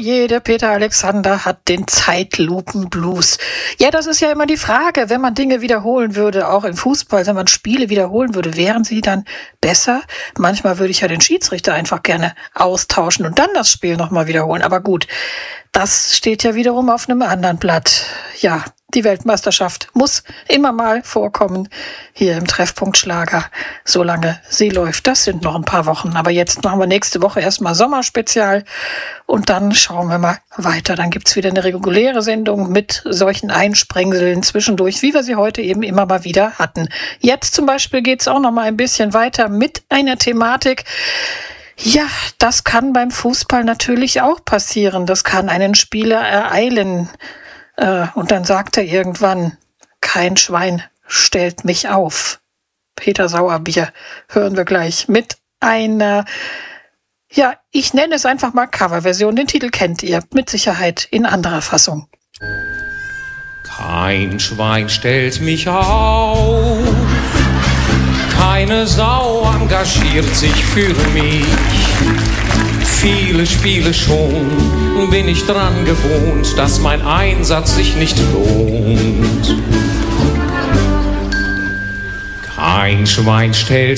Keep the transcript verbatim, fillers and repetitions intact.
je, der Peter Alexander hat den Zeitlupenblues. Ja, das ist ja immer die Frage, wenn man Dinge wiederholen würde, auch im Fußball, wenn man Spiele wiederholen würde, wären sie dann besser? Manchmal würde ich ja den Schiedsrichter einfach gerne austauschen und dann das Spiel nochmal wiederholen. Aber gut, das steht ja wiederum auf einem anderen Blatt. Ja, die Weltmeisterschaft muss immer mal vorkommen hier im Treffpunkt Schlager, solange sie läuft. Das sind noch ein paar Wochen, aber jetzt machen wir nächste Woche erstmal Sommerspezial und dann schauen wir mal weiter. Dann gibt's wieder eine reguläre Sendung mit solchen Einsprengseln zwischendurch, wie wir sie heute eben immer mal wieder hatten. Jetzt zum Beispiel geht's auch noch mal ein bisschen weiter mit einer Thematik. Ja, das kann beim Fußball natürlich auch passieren. Das kann einen Spieler ereilen. Und dann sagt er irgendwann, kein Schwein stellt mich auf. Peter Sauerbier hören wir gleich mit einer, ja, ich nenne es einfach mal Coverversion. Den Titel kennt ihr mit Sicherheit in anderer Fassung. Kein Schwein stellt mich auf, keine Sau engagiert sich für mich. Viele Spiele schon bin ich dran gewohnt, dass mein Einsatz sich nicht lohnt. Kein Schwein stellt